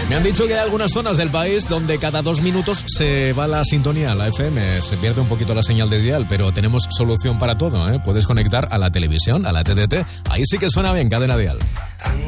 Me han dicho que hay algunas zonas del país donde cada 2 minutos se va la sintonía, la FM, se pierde un poquito la señal de dial, pero tenemos solución para todo, ¿eh? Puedes conectar a la televisión, a la TDT, ahí sí que suena bien, Cadena Dial.